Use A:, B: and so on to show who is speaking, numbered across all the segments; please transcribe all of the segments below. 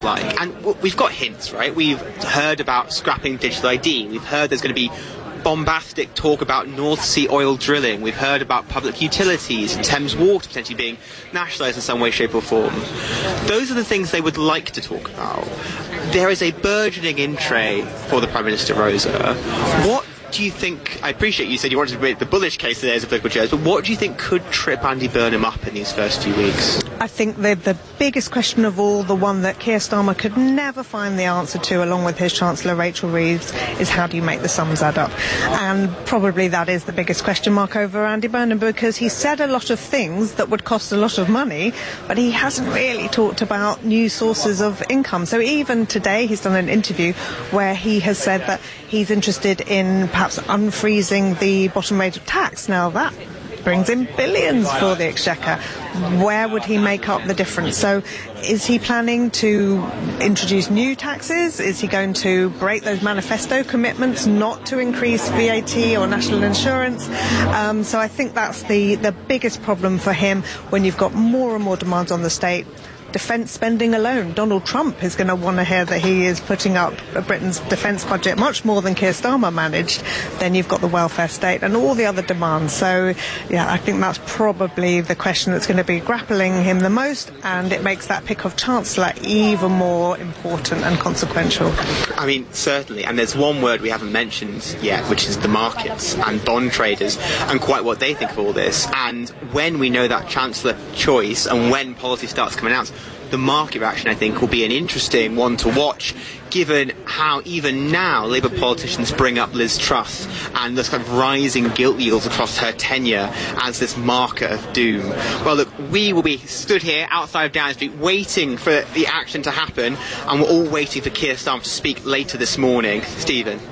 A: like. And we've got hints, right? We've heard about scrapping digital ID. We've heard there's going to be bombastic talk about North Sea oil drilling. We've heard about public utilities and Thames Water potentially being nationalised in some way, shape or form. Those are the things they would like to talk about. There is a burgeoning in tray for the Prime Minister, Rosa. What do you think, I appreciate you said you wanted to make the bullish case today as a political journalist, but what do you think could trip Andy Burnham up in these first few weeks?
B: I think the biggest question of all, the one that Keir Starmer could never find the answer to, along with his Chancellor Rachel Reeves, is how do you make the sums add up? And probably that is the biggest question mark over Andy Burnham, because he said a lot of things that would cost a lot of money, but he hasn't really talked about new sources of income. So even today he's done an interview where he has said that he's interested in perhaps unfreezing the bottom rate of tax. Now that brings in billions for the Exchequer. Where would he make up the difference? So is he planning to introduce new taxes? Is he going to break those manifesto commitments not to increase VAT or national insurance? So I think that's the biggest problem for him when you've got more and more demands on the state. Defence spending alone. Donald Trump is going to want to hear that he is putting up Britain's defence budget much more than Keir Starmer managed. Then you've got the welfare state and all the other demands. So, yeah, I think that's probably the question that's going to be grappling him the most, and it makes that pick of Chancellor even more important and consequential.
A: I mean, certainly. And there's one word we haven't mentioned yet, which is the markets and bond traders and quite what they think of all this. And when we know that Chancellor choice and when policy starts coming out, the market reaction, I think, will be an interesting one to watch, given how even now Labour politicians bring up Liz Truss and the kind of rising gilt yields across her tenure as this marker of doom. Well, look, we will be stood here outside of Downing Street waiting for the action to happen, and we're all waiting for Keir Starmer to speak later this morning. Stephen.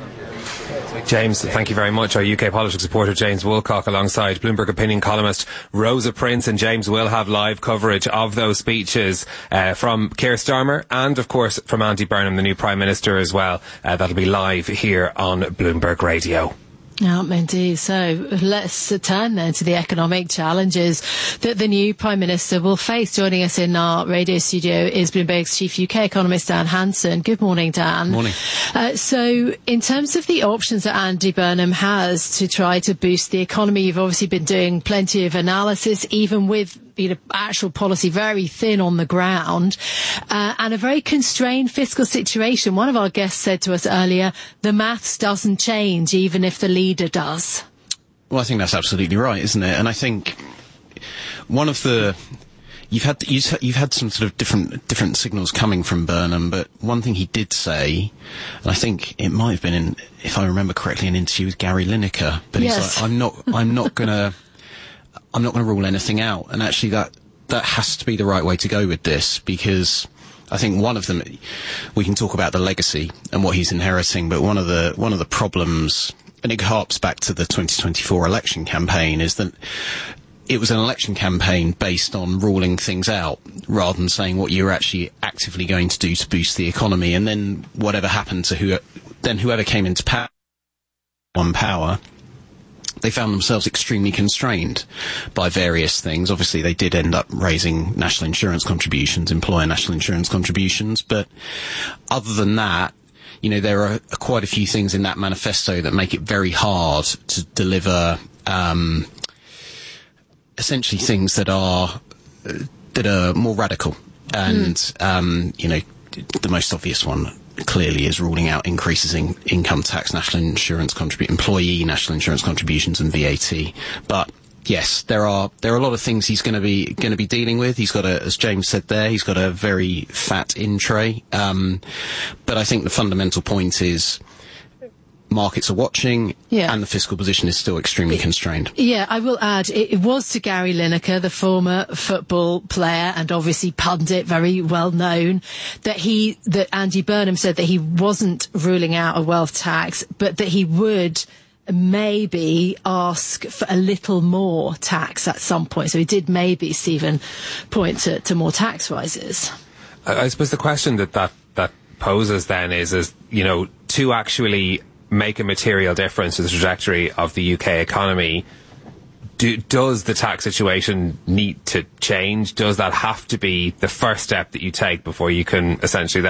C: James, thank you very much. Our UK politics reporter James Woolcock alongside Bloomberg opinion columnist Rosa Prince, and James will have live coverage of those speeches from Keir Starmer and of course from Andy Burnham, the new Prime Minister as well. That'll be live here on Bloomberg Radio.
D: Indeed. So let's turn then to the economic challenges that the new Prime Minister will face. Joining us in our radio studio is Bloomberg's chief UK economist Dan Hanson. Good morning, Dan.
E: Morning.
D: So in terms of the options that Andy Burnham has to try to boost the economy, you've obviously been doing plenty of analysis, even with actual policy very thin on the ground, and a very constrained fiscal situation. One of our guests said to us earlier, the maths doesn't change even if the leader does.
E: Well, I think that's absolutely right, isn't it? And I think one of the you've had some sort of different signals coming from Burnham, but one thing he did say, and I think it might have been in, if I remember correctly, an interview with Gary Lineker, but
D: yes.
E: He's like, I'm not going to rule anything out. And actually that has to be the right way to go with this, because I think one of them, we can talk about the legacy and what he's inheriting, but one of the problems, and it harps back to the 2024 election campaign, is that it was an election campaign based on ruling things out rather than saying what you're actually actively going to do to boost the economy. And then whatever happened to whoever came into power, they found themselves extremely constrained by various things. Obviously, they did end up raising national insurance contributions, employer national insurance contributions. But other than that, there are quite a few things in that manifesto that make it very hard to deliver essentially things that are more radical. And, the most obvious one clearly is ruling out increases in income tax, national insurance employee national insurance contributions and VAT. But yes, there are a lot of things he's going to be dealing with. He's got as James said there, he's got a very fat in tray. But I think the fundamental point is markets are watching, and the fiscal position is still extremely constrained.
D: Yeah, I will add, it was to Gary Lineker, the former football player and obviously pundit, very well known, that Andy Burnham said that he wasn't ruling out a wealth tax, but that he would maybe ask for a little more tax at some point. So he did maybe, Stephen, point to more tax rises.
C: I suppose the question that poses then is to actually make a material difference to the trajectory of the UK economy, does the tax situation need to change? Does that have to be the first step that you take before you can essentially